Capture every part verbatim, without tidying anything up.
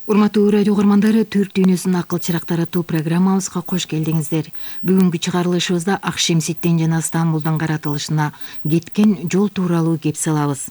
Урматтуу радио угармандары, Түрк дүйнөсүнүн акыл чырактары атуу программабызга кош келдиңиздер. Бүгүнкү чыгарылышыбызда Акшемсеттен жана Стамбулдун каратылышына кеткен жол тууралуу кеп салабыз.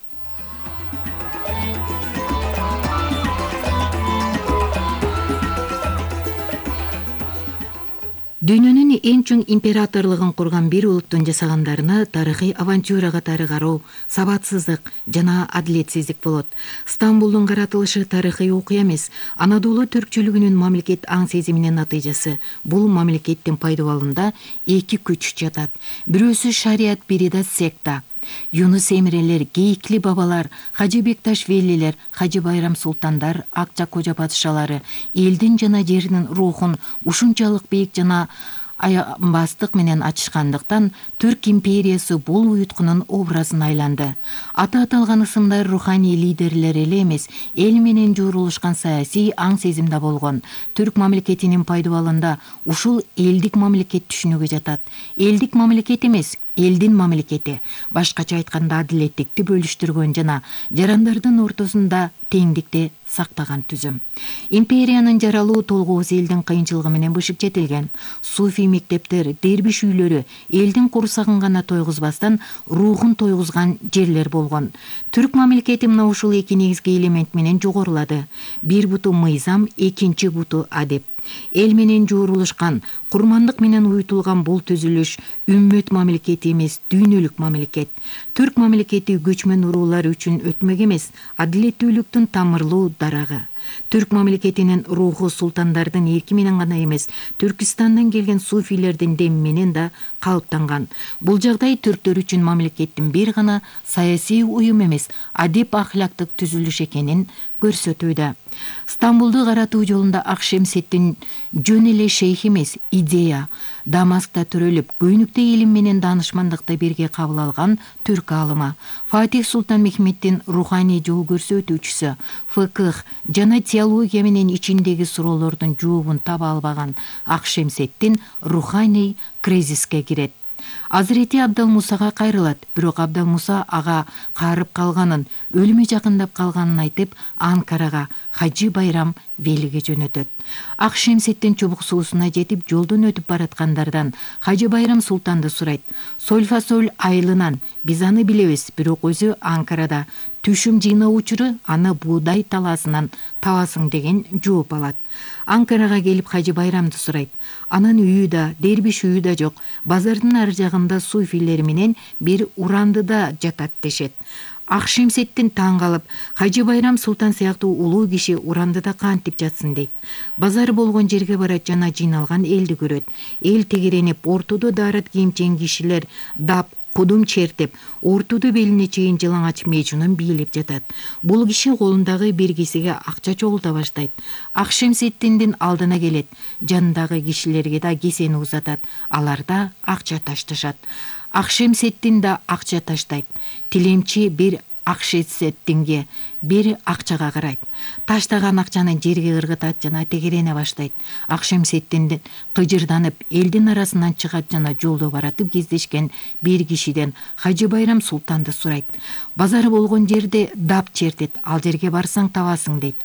Дүйнөнүн эң чоң императорлугун курган бир улуттун жасагандарына тарыхый авантюра катары кароо сабатсыздык жана адилетсиздик болот. Стамбулдун каратылышы тарыхый окуя эмес, Анадолу түркчүлүгүнүн мамлекет аң сезиминин натыйжасы. Бул мамлекеттин пайдубалында эки күч жатат. Бирөөсү шарият, бири да секта. Юнус Эмрелер, Гейкли бабалар, Хажы Бекташ-Веллилер, Хажы Байрам султандар, Акча кожа падышалары элдин жана жердин рухун ушунчалык бийик жана аябастык менен ачышкандыктан Түрк империясы бул уюткунун образына айланды. Аты аталган ысымдар руханий лидерлер эле эмес, эл менен жуурулушкан саясий аң сезимде болгон. Түрк мамлекетинин пайдубалында ушул элдик мамлекет түшүнүгү жатат. Элдик мамлекет эмес, элдин мамлекети. Башкача айтканда адилеттикти бөлүштүргөн жана жарандардын ортосунда теңдикти сактаган түзүм. Империянын жаралуу толгоосу элдин кыйынчылыгы менен бышык-жетилген. Суфий мектептер, дербиш үйлөрү элдин курсагын гана тойгузбастан рухун тойгузган жерлер болгон. Түрк мамлекети мына ушул эки негизги элемент менен жогорулады. Бир буту мыйзам, экинчи буту адеп. Эл менен жуурулушкан, курмандык менен уютулган бул түзүлүш үммөт мамлекети эмес, дүйнөлүк мамлекет. Түрк мамлекети көчмөн уруулар үчүн өтмөк эмес, адилеттүүлүктүн тамырлуу дарагы. Түрк мамлекетинин руху султандардын эрки менен гана эмес, Түркистандан келген суфийлердин деми менен да калыптанган. Бул жагдай түрктөр үчүн мамлекеттин бир гана саясий уюм эмес, адеп ахлактык түзүлүш экенин көрсөтүүдө. Стамбулду каратуу жолунда Акшемсеттин жөн эле шейх эмес, идея. Дамаскта төрөлүп, көйнүктө элим менен данышмандыкты бирге кабыл алган түрк аалымы. Фатих Султан Мехметтин руханий жол көрсөтүүчүсү, фыкых жана теология менен ичиндеги суроолордун жообун таба албаган Акшемсеттин руханий кризиске кирет. Азирети Абдал Мусага кайрылат, бирок Абдал Муса ага каарып калганын, өлүмү жакындап калганын айтып, Анкарага Хажы Байрам Велиге жөнөтөт. Акшемсеттин чубук суусуна жетип, жолдон өтүп бараткандардан Хажы Байрам султанды сурайт. Сольфа-соль айылынан биз аны билебиз, бирок өзү Анкарада түшүм жыйноо учуру аны буудай талаасынан табасың деген жооп алат. Анкарага келип Хажы Байрамды сурайт. Анын үйү да, дербиш үйү да жок. Базардын ар жагында суфилер менен бир урандыда жатат дешет. Акшемсеттин таң калып, Хажы Байрам султан сыяктуу улуу киши урандыда кантип жатсын дейт. Базар болгон жерге барат жана жыйналган элди көрөт. Эл тегеренип, ортодо даарат кийимчен кишилер дап, кудум чертип, ортодо белине чейин жылаңач мечунун бийлеп жатат. Бул киши колундагы бир кисеге акча чогулта баштайт. Акшемсеттиндин алдына келет. Жанындагы кишилерге да кесени узатат. Алар да акча ташташат. Акшемсеттин да акча таштайт. Тилемчи бир Акшемсеттинге бир акчага карайт. Таштаган акчаны жерге ыргытат жана тегерене баштайт. Акшемсеттин кыжырданып, элдин арасынан чыгат жана жолдо баратып кездешкен бир кишиден Хажы Байрам султанды сурайт. Базар болгон жерде дап чертет, ал жерге барсаң табасың дейт.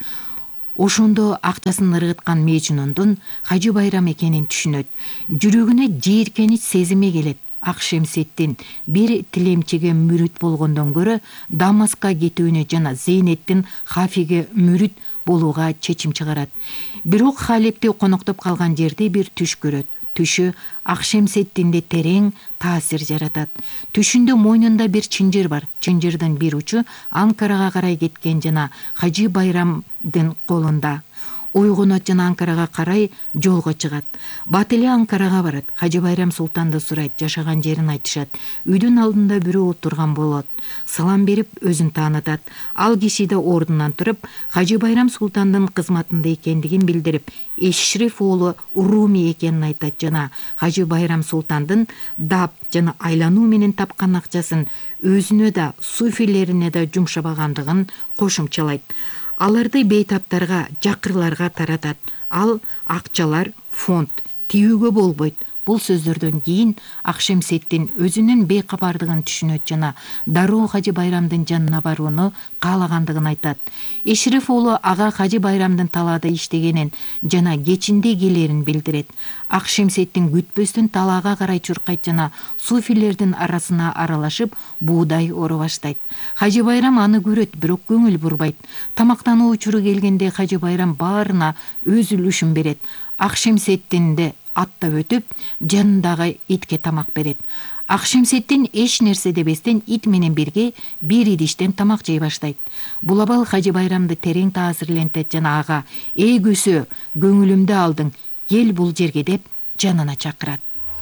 Ошондо акчасын ыргыткан мечунундун Хажы Байрам экенин түшүнөт. Жүрөгүнө жийиркенич сезими келет. Акшемсеттин бир тилемчиге мүрүт болгондон көрө Дамаскка кетүүнү жана Зейнеттин хафиге мүрүт болууга чечим чыгарат. Бирок Халепте коноктоп калган жерде бир түш көрөт. Түшү Акшемсеттинде терең таасир жаратат. Түшүндө мойнунда бир чынжыр бар. Чынжырдын бир учу Анкарага карай кеткен жана Хажы Байрамдын колунда. Ойгонот жана Анкарага карай жолго чыгат. Бат эле Анкарага барат. Хажы Байрам султанды сурайт, жашаган жерин айтышат. Үйдүн алдында бирөө отурган болот. Салам берип өзүн таанытат. Ал киши да ордунан туруп, Хажы Байрам султандын кызматында экендигин билдирип, Эшреф уулу Руми экенин айтат жана Хажы Байрам султандын дап жана айлануу менен тапкан акчасын өзүнө да, суфилерине да жумшабагандыгын кошумчалайт. Аларды бейтаптарга, жакырларга таратат. Ал акчалар фонд, тиүүгө болбойт, Бул сөздөрдөн кийин Акшемсеттин өзүнүн бейкабардыгын түшүнөт жана дароо Хажы Байрамдын жанына барууну каалагандыгын айтат. Эшреф уулу ага Хажы Байрамдын талаада иштегенин жана кечинде келерин билдирет. Акшемсеттин күтпөстөн талаага карай чуркайт жана суфилердин арасына аралашып буудай оро баштайт. Хажы Байрам аны көрөт, бирок көңүл бурбайт. Тамактануу учуру келгенде Хажы Байрам баарына өз үлүшүн берет. Акшемсеттин де аттап өтүп, жанындагы итке тамак берет. Акшемсеттин эч нерсе дебестен ит менен бирге бир идиштен тамак жей баштайт. Бул абал Хажы Байрамды терең таасирлентет жана ага «Эй көсө, көңүлүмдү алдың, кел бул жерге» деп жанына чакырат.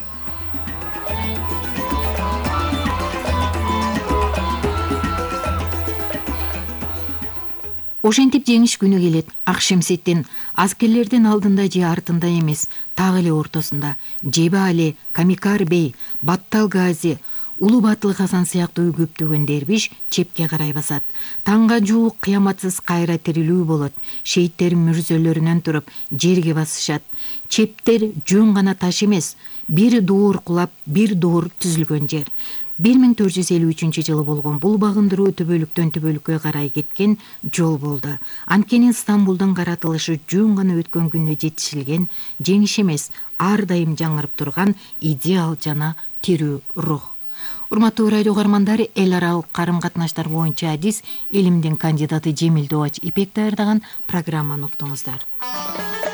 Ошентип жеңиш күнү келет. Акшемсеттин аскерлердин алдында же артында эмес, так эле ортосунда Жебе Али, Камикар бей, Баттал Гази, Улуу Батыл Хасан сыяктуу көптөгөн дербиш чепке карай басат. Таңга жуук кыяматсыз кайра тирилүү болот. Шейиттер мүрзөлөрүнөн туруп жерге басышат. Чептер жөн гана таш эмес, бир доор кулап, бир доор түзүлгөн жер. бир миң төрт жүз элүү үчүнчү жылы болгон бул багындыруу түбөлүктөн түбөлүккө карай кеткен жол болду. Анткени Стамбулдун каратылышы жөн гана өткөн күндө жетишилген жеңиш эмес, ар дайым жаңырып турган идеал жана тирүү рух. Урматтуу радио угармандар, эл аралык карым-катнаштар боюнча адис илимдин кандидаты Жемил Добач Ипек даярдаган программаны уктуңуздар.